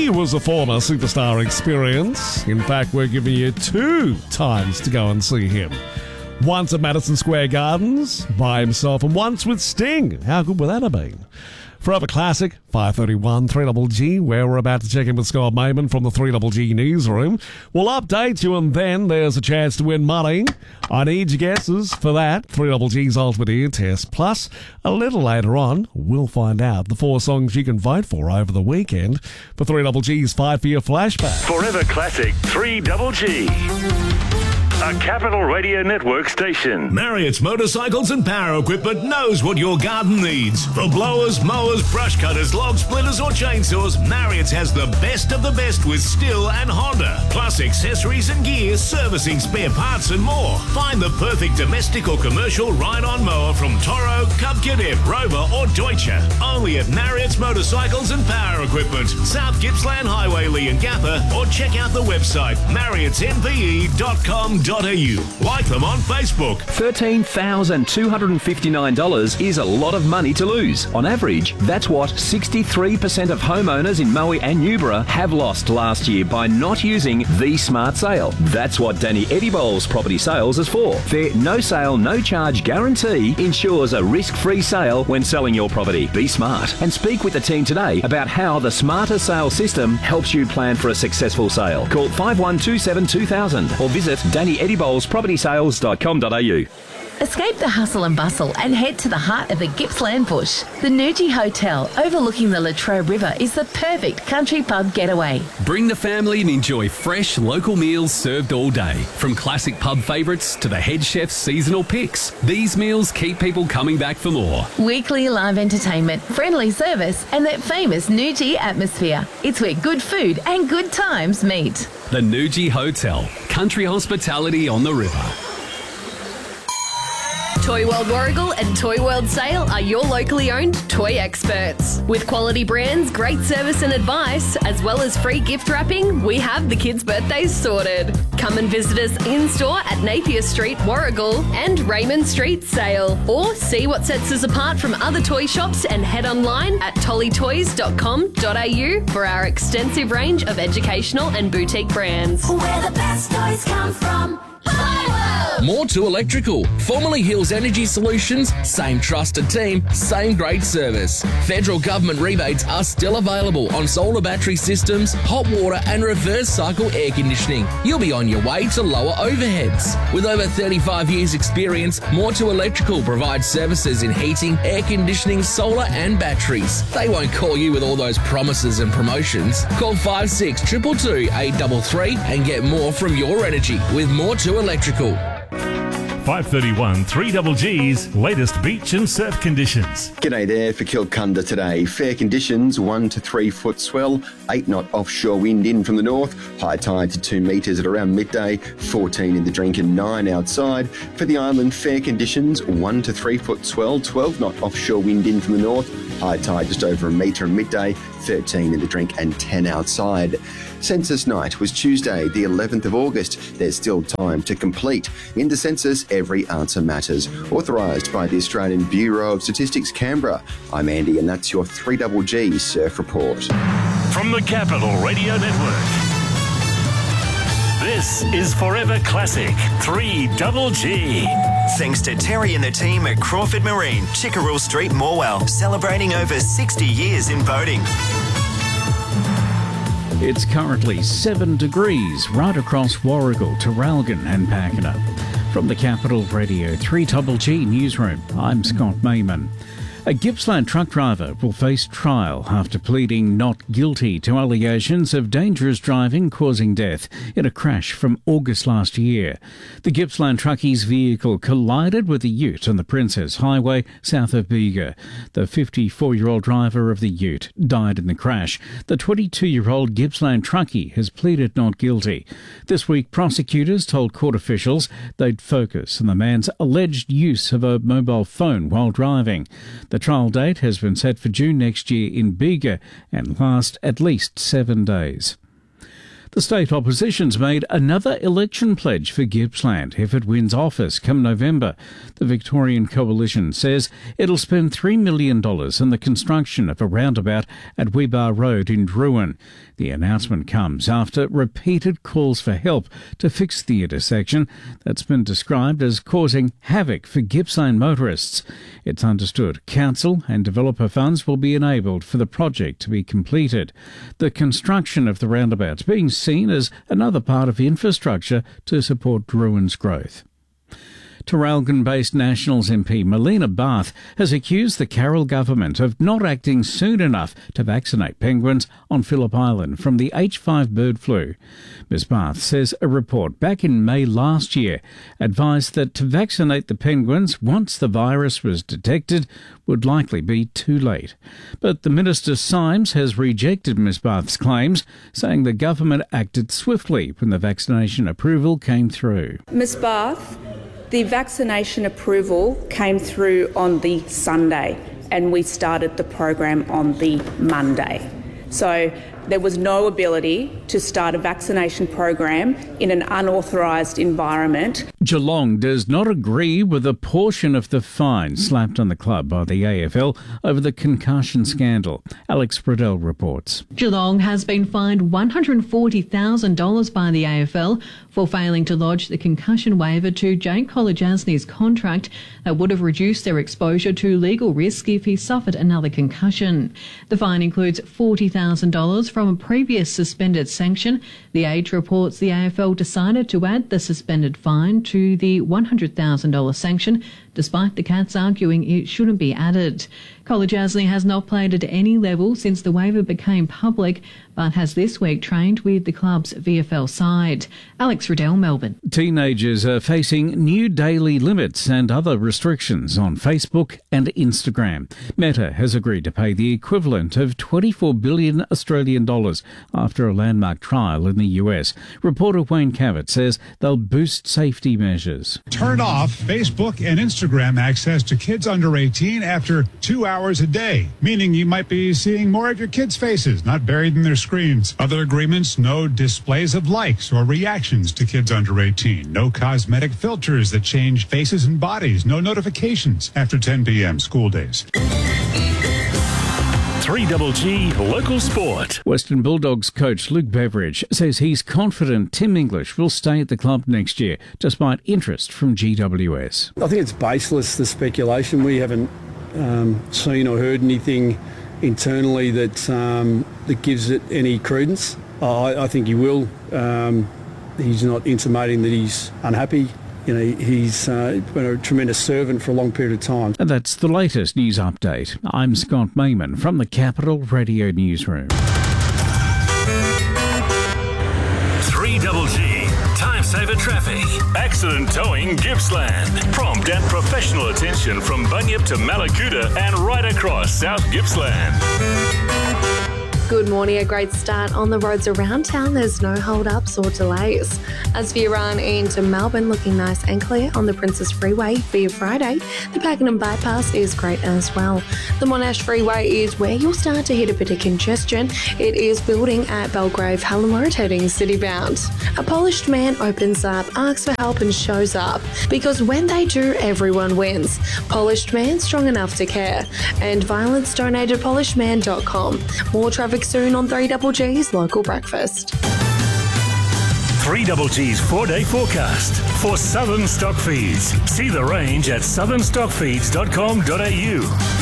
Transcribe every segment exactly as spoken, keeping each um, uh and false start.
He was a former superstar experience. In fact, we're giving you two times to go and see him. Once at Madison Square Gardens by himself and once with Sting. How good would that have been? Forever Classic, five thirty-one, three G G, where we're about to check in with Scott Mayman from the three G G newsroom. We'll update you and then there's a chance to win money. I need your guesses for that. three G G's Ultimate Ear Test. Plus, a little later on, we'll find out the four songs you can vote for over the weekend for three G G's five for Your Flashback. Forever Classic three G G. A Capital Radio Network station. Marriott's Motorcycles and Power Equipment knows what your garden needs. For blowers, mowers, brush cutters, log splitters or chainsaws, Marriott's has the best of the best with Stihl and Honda. Plus accessories and gear, servicing, spare parts and more. Find the perfect domestic or commercial ride-on mower from Toro, Cub Cadet, Rover or Deutsche. Only at Marriott's Motorcycles and Power Equipment, South Gippsland Highway, Leongatha, or check out the website marriotts n p e dot com dot a u. Like them on Facebook. thirteen thousand two hundred fifty-nine dollars is a lot of money to lose. On average, that's what sixty-three percent of homeowners in Moe and Newborough have lost last year by not using the Smart Sale. That's what Danny Eddie-Bowles Property Sales is for. Their no sale, no charge guarantee ensures a risk-free sale when selling your property. Be smart and speak with the team today about how the Smarter Sale system helps you plan for a successful sale. Call five one two seven two thousand or visit danny eddie bowles property sales dot com dot a u. Escape the hustle and bustle and head to the heart of the Gippsland bush. The Nuji Hotel overlooking the Latrobe River is the perfect country pub getaway. Bring the family and enjoy fresh local meals served all day. From classic pub favourites to the head chef's seasonal picks, these meals keep people coming back for more. Weekly live entertainment, friendly service and that famous Nuji atmosphere. It's where good food and good times meet. The Nuji Hotel, country hospitality on the river. Toy World Warragul and Toy World Sale are your locally owned toy experts. With quality brands, great service and advice, as well as free gift wrapping, we have the kids' birthdays sorted. Come and visit us in-store at Napier Street, Warragul and Raymond Street, Sale. Or see what sets us apart from other toy shops and head online at tolly toys dot com dot a u for our extensive range of educational and boutique brands. Where the best toys come from. Moore two Electrical, formerly Hills Energy Solutions, same trusted team, same great service. Federal government rebates are still available on solar battery systems, hot water and reverse cycle air conditioning. You'll be on your way to lower overheads. With over thirty-five years experience, Moore two Electrical provides services in heating, air conditioning, solar and batteries. They won't call you with all those promises and promotions. Call five six two two two, eight three three and get more from your energy with Moore two Electrical. five thirty-one, three G G's latest beach and surf conditions. G'day there for Kilcunda today. Fair conditions, one to three foot swell, eight knot offshore wind in from the north, high tide to two metres at around midday, fourteen in the drink and nine outside. For the island, fair conditions, one to three foot swell, twelve knot offshore wind in from the north, high tide just over a metre at midday, thirteen in the drink and ten outside. Census night was Tuesday, the eleventh of August. There's still time to complete. In the census, every answer matters. Authorised by the Australian Bureau of Statistics, Canberra. I'm Andy, and that's your three G G Surf Report. From the Capital Radio Network, this is Forever Classic three G G. Thanks to Terry and the team at Crawford Marine, Chickerell Street, Morwell, celebrating over sixty years in boating. It's currently seven degrees right across Warragul, Traralgon and Pakenham. From the Capital Radio three G G newsroom, I'm Scott Mayman. A Gippsland truck driver will face trial after pleading not guilty to allegations of dangerous driving causing death in a crash from August last year. The Gippsland truckie's vehicle collided with a ute on the Princess Highway south of Bega. The fifty-four-year-old driver of the ute died in the crash. The twenty-two-year-old Gippsland truckie has pleaded not guilty. This week, prosecutors told court officials they'd focus on the man's alleged use of a mobile phone while driving. The trial date has been set for June next year in Bega and last at least seven days. The state opposition's made another election pledge for Gippsland if it wins office come November. The Victorian Coalition says it'll spend three million dollars on the construction of a roundabout at Weebar Road in Drouin. The announcement comes after repeated calls for help to fix the intersection that's been described as causing havoc for Gippsland motorists. It's understood council and developer funds will be enabled for the project to be completed. The construction of the roundabout's being seen as another part of infrastructure to support Drouin's growth. Traralgon-based Nationals M P Melina Barth has accused the Carroll government of not acting soon enough to vaccinate penguins on Phillip Island from the H five bird flu. Miz Barth says a report back in May last year advised that to vaccinate the penguins once the virus was detected would likely be too late. But the Minister Symes has rejected Miz Barth's claims, saying the government acted swiftly when the vaccination approval came through. Miz Barth, the vaccination approval came through on the Sunday and we started the program on the Monday. So there was no ability to start a vaccination program in an unauthorised environment. Geelong does not agree with a portion of the fine slapped on the club by the A F L over the concussion scandal. Alex Bradell reports. Geelong has been fined one hundred forty thousand dollars by the A F L for failing to lodge the concussion waiver to Jake Kolodjasny's contract that would have reduced their exposure to legal risk if he suffered another concussion. The fine includes forty thousand dollars from a previous suspended sanction. The Age reports the A F L decided to add the suspended fine to the one hundred thousand dollars sanction, despite the Cats arguing it shouldn't be added. Kolodjasny has not played at any level since the waiver became public, but has this week trained with the club's V F L side. Alex Riddell, Melbourne. Teenagers are facing new daily limits and other restrictions on Facebook and Instagram. Meta has agreed to pay the equivalent of twenty-four billion Australian dollars after a landmark trial in the U S. Reporter Wayne Cavett says they'll boost safety measures. Turn off Facebook and Instagram access to kids under eighteen after two hours a day, meaning you might be seeing more of your kids' faces, not buried in their screens. Other agreements: no displays of likes or reactions to kids under eighteen, no cosmetic filters that change faces and bodies, no notifications after ten p.m. school days. three G G Local Sport. Western Bulldogs coach Luke Beveridge says he's confident Tim English will stay at the club next year, despite interest from G W S. I think it's baseless, the speculation. We haven't um, seen or heard anything internally that um, that gives it any credence. I, I think he will. Um, he's not intimating that he's unhappy. You know, he's uh, been a tremendous servant for a long period of time. And that's the latest news update. I'm Scott Mayman from the Capital Radio Newsroom. three G G Time Saver Traffic. Accident Towing Gippsland. Prompt and professional attention from Bunyip to Malakuta and right across South Gippsland. Good morning. A great start on the roads around town. There's no hold-ups or delays. As for your run into Melbourne, looking nice and clear on the Princess Freeway for your Friday. The Pakenham Bypass is great as well. The Monash Freeway is where you'll start to hit a bit of congestion. It is building at Belgrave Hallam Road heading citybound. A polished man opens up, asks for help and shows up. Because when they do, everyone wins. Polished Man, strong enough to care. And violence donated polished man dot com. More traffic soon on three G G's Local Breakfast. three G G's four-day forecast for Southern Stock Feeds. See the range at southern stock feeds dot com dot a u.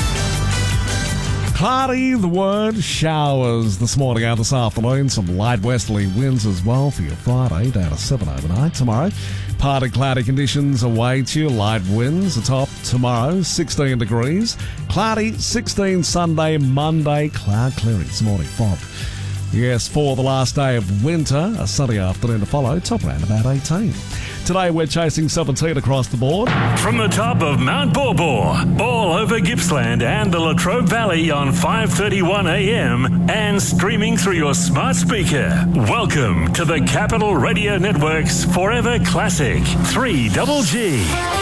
Cloudy, the word, showers this morning and this afternoon. Some light westerly winds as well for your Friday, down to seven overnight. Tomorrow, partly cloudy conditions await you. Light winds atop tomorrow, sixteen degrees. Cloudy, sixteen Sunday, Monday, cloud clearing this morning, fog. Yes, for the last day of winter, a sunny afternoon to follow, top around about eighteen. Today we're chasing seventeen across the board. From the top of Mount Borbor, all over Gippsland and the Latrobe Valley on five thirty-one a m and streaming through your smart speaker. Welcome to the Capital Radio Network's Forever Classic, three G G.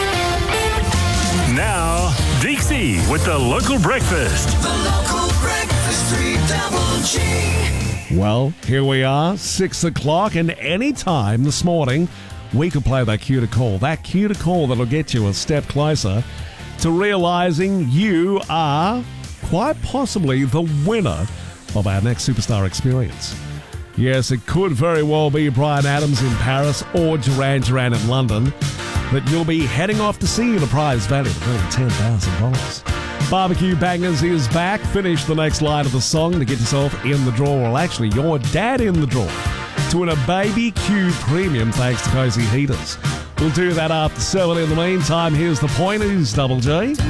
Now, Dixie with the Local Breakfast. The Local Breakfast, three G G. Well, here we are, six o'clock, and any time this morning, we could play that cue to call. That cue to call that'll get you a step closer to realising you are quite possibly the winner of our next Superstar Experience. Yes, it could very well be Bryan Adams in Paris or Duran Duran in London that you'll be heading off to see in a prize value of more than ten thousand dollars. Barbecue Bangers is back. Finish the next line of the song to get yourself in the draw, or actually your dad in the draw, to win a Baby Q Premium thanks to Cozy Heaters. We'll do that after seven. In the meantime, here's the Pointers, Double G.